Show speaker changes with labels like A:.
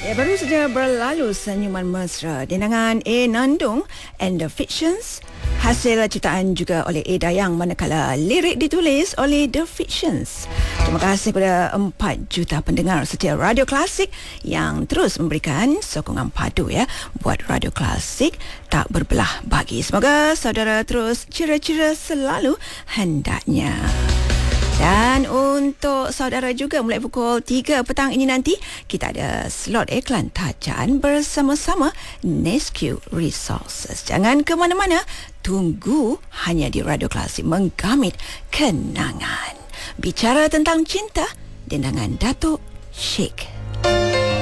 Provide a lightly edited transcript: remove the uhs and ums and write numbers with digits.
A: Baru saja berlalu Senyuman Mesra dendangan A. Nandung and the Fictions, hasil ciptaan juga oleh A. Dayang, manakala lirik ditulis oleh The Fictions. Terima kasih kepada 4 juta pendengar setia Radio Klasik yang terus memberikan sokongan padu buat Radio Klasik tak berbelah bagi. Semoga saudara terus ceria-ceria selalu hendaknya. Dan untuk saudara juga, mulai pukul 3 petang ini nanti kita ada slot iklan tajan bersama-sama Nesque Resources. Jangan ke mana-mana, tunggu hanya di Radio Klasik menggamit kenangan. Bicara tentang cinta, dendangan Datuk Sheikh